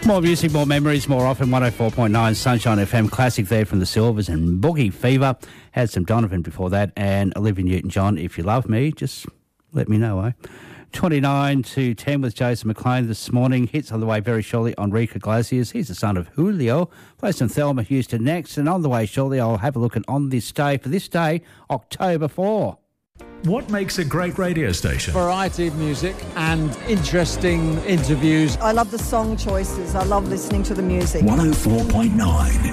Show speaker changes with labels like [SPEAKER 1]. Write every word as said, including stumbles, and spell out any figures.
[SPEAKER 1] More music, more memories, more often. one oh four point nine Sunshine F M classic there from the Silvers and Boogie Fever. Had some Donovan before that and Olivia Newton-John. If you love me, just let me know, eh? twenty-nine to ten with Jason McLean this morning. Hits on the way very shortly on Enrique Iglesias. He's the son of Julio. Play some Thelma Houston next. And on the way shortly, I'll have a look at On This Day for this day, October fourth.
[SPEAKER 2] What makes a great radio station?
[SPEAKER 3] Variety of music and interesting interviews.
[SPEAKER 4] I love the song choices. I love listening to the music.
[SPEAKER 2] one oh four point nine